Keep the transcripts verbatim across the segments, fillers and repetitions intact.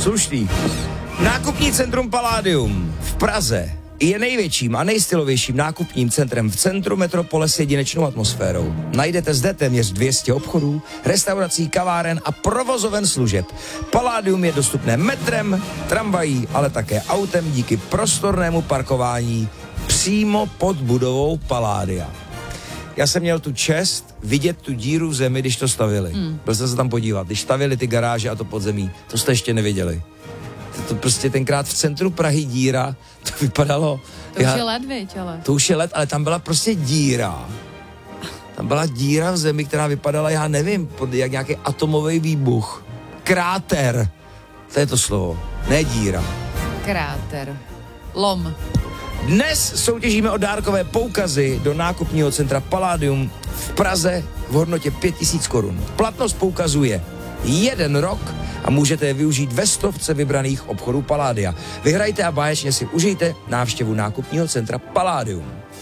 Slušný. Nákupní centrum Palladium v Praze je největším a nejstylovějším nákupním centrem v centru metropole s jedinečnou atmosférou. Najdete zde téměř dvě stě obchodů, restaurací, kaváren a provozoven služeb. Palladium je dostupné metrem, tramvají, ale také autem díky prostornému parkování přímo pod budovou Palladia. Já jsem měl tu čest vidět tu díru v zemi, když to stavili. Hmm. Byl jsem se tam podívat, když stavili ty garáže a to podzemí. To jste ještě neviděli. To, to prostě tenkrát v centru Prahy díra, to vypadalo... To já, už je let, viď, ale... To už je let, ale tam byla prostě díra. Tam byla díra v zemi, která vypadala, já nevím, pod, jak nějaký atomový výbuch. Kráter. To je to slovo. Ne díra. Kráter. Lom. Dnes soutěžíme o dárkové poukazy do nákupního centra Palladium v Praze v hodnotě pět tisíc korun. Platnost poukazu je jeden rok a můžete je využít ve stovce vybraných obchodů Palladia. Vyhrajte a báječně si užijte návštěvu nákupního centra Palladium.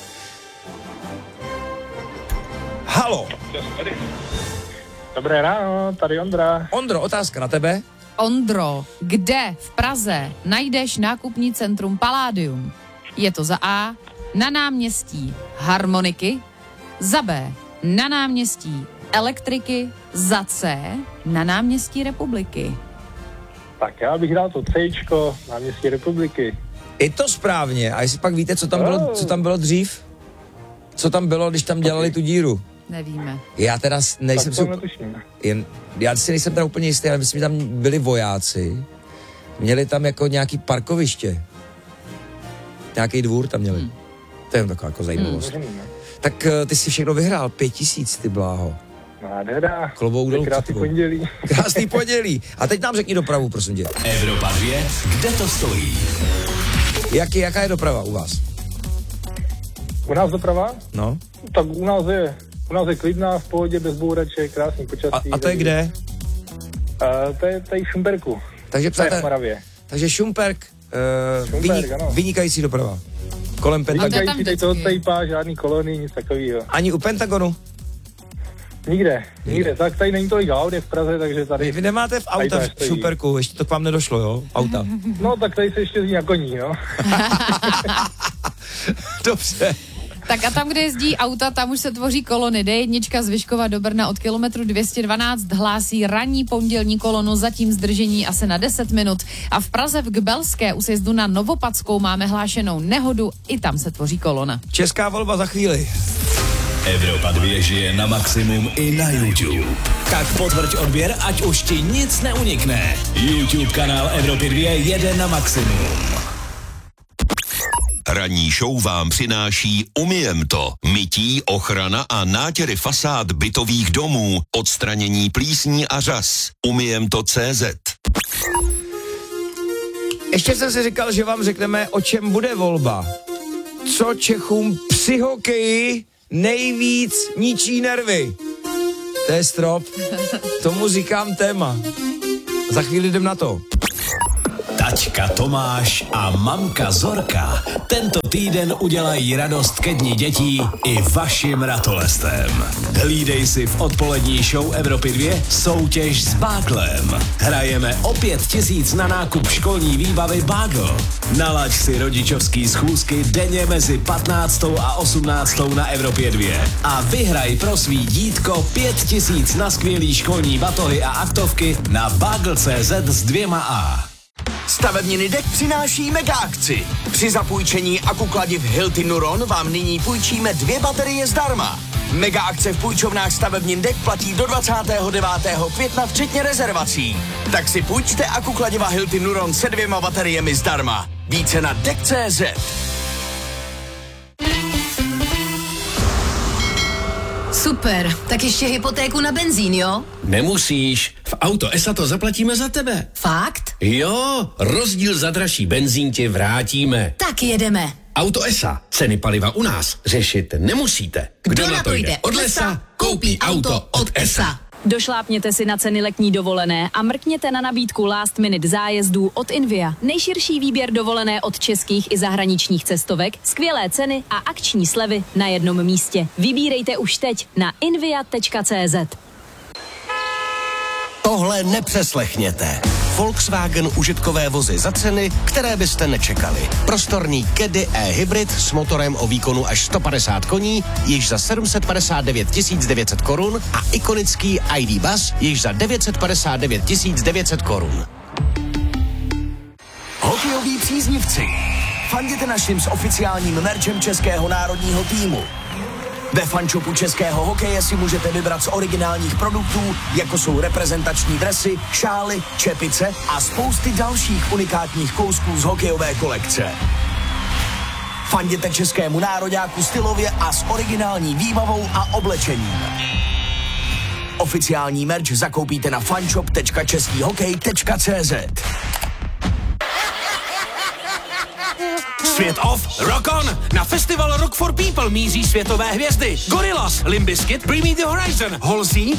Halo. Dobré ráno, tady Ondra. Ondro, otázka na tebe. Ondro, kde v Praze najdeš nákupní centrum Palladium? Je to za A na náměstí Harmoniky, za B na náměstí Elektriky, za C na náměstí Republiky. Tak já bych dal to Cčko, náměstí Republiky. Je to správně. A jestli pak víte, co tam bylo, co tam bylo dřív? Co tam bylo, když tam dělali tu díru? Nevíme. Já teda nejsem si... Jen, já si nejsem teda úplně jistý, ale myslím, že tam byli vojáci. Měli tam jako nějaký parkoviště. Nějaký dvůr tam měli. Hmm. To je jen taková jako zajímavost. Hmm. Tak uh, ty si všechno vyhrál. Pět tisíc, ty bláho. Nádhera. Klobouk dolů. Krásný pondělí. Krásný pondělí. A teď nám řekni dopravu, prosím tě. Evropa dvě, kde to stojí? Jak, jaká je doprava u vás? U nás doprava? No. Tak u nás je, u nás je klidná, v pohodě, bez bouraček, krásný počasí. A, a to je kde? Uh, to je tady v Šumperku. Takže přátelé, v Moravě. Takže Šumperk, uh, Šumperk vynik, ano. vynikající doprava. Kolem Pentagonu. Vynikající, tady toho tejpá, žádný kolony, nic takového. Ani u Pentagonu? Nikde, nikde. Tak tady není tolik aut, je v Praze, takže tady... Vy nemáte v auta v Šumperku, ještě to k vám nedošlo, jo? Auta. No, tak tady se ještě jezdí na koní, no. Dobře. Tak a tam, kde jezdí auta, tam už se tvoří kolony. D jedna z Vyškova do Brna od kilometru dvě stě dvanáct hlásí ranní pondělní kolonu, zatím zdržení asi na deset minut. A v Praze v Gbelské u sjezdu na Novopadskou máme hlášenou nehodu, i tam se tvoří kolona. Česká volba za chvíli. Evropa dvě žije na maximum i na YouTube. Tak potvrď odběr, ať už ti nic neunikne. YouTube kanál Evropy dvě jede na maximum. Ranní show vám přináší Umyjem to. Mytí, ochrana a nátěry fasád bytových domů, odstranění plísní a řas. Umyjem to tečka cé zet. Ještě jsem si říkal, že vám řekneme, o čem bude volba. Co Čechům při hokeji nejvíc ničí nervy. To je strop. Tomu říkám téma. Za chvíli jdem na to. Taťka Tomáš a mamka Zorka tento týden udělají radost ke dni dětí i vašim ratolestem. Hlídej si v odpolední show Evropy dvě soutěž s Báglem. Hrajeme o pět tisíc na nákup školní výbavy Bagl. Nalaď si rodičovský schůzky denně mezi patnáctou a osmnáctou na Evropě dvě. A vyhraj pro svý dítko pět tisíc na skvělý školní batohy a aktovky na bagl tečka cé zet s dvěma A. Stavebniny dek přináší mega akci. Při zapůjčení akukladiv Hilti Nuron vám nyní půjčíme dvě baterie zdarma. Mega akce v půjčovnách stavebnin dek platí do dvacátého devátého května včetně rezervací. Tak si půjčte akukladiva Hilti Nuron se dvěma bateriemi zdarma. Více na dek tečka cé zet. Super, tak ještě hypotéku na benzín, jo? Nemusíš, v Auto es a to zaplatíme za tebe. Fakt? Jo, rozdíl za dražší benzín ti vrátíme. Tak jedeme. Auto es a, ceny paliva u nás řešit nemusíte. Kdo, Kdo na to jde od lesa, koupí auto od es a. Došlápněte si na ceny letní dovolené a mrkněte na nabídku last minute zájezdů od Invia. Nejširší výběr dovolené od českých i zahraničních cestovek, skvělé ceny a akční slevy na jednom místě. Vybírejte už teď na invia tečka cé zet. Tohle nepřeslechněte. Volkswagen užitkové vozy za ceny, které byste nečekali. Prostorný Caddy e-hybrid s motorem o výkonu až sto padesát koní, již za sedm set padesát devět tisíc devět set korun a ikonický I D Buzz již za devět set padesát devět tisíc devět set korun. Hokejoví příznivci, fanděte našim s oficiálním merchem českého národního týmu. Ve fanshopu českého hokeje si můžete vybrat z originálních produktů, jako jsou reprezentační dresy, šály, čepice a spousty dalších unikátních kousků z hokejové kolekce. Fanděte českému nároďáku stylově a s originální výbavou a oblečením. Oficiální merch zakoupíte na fanshop tečka český hokej tečka cé zet. Svět off, rock on! Na festival Rock for People míří světové hvězdy. Gorillaz, Limp Bizkit, Bring Me the Horizon, Halsey,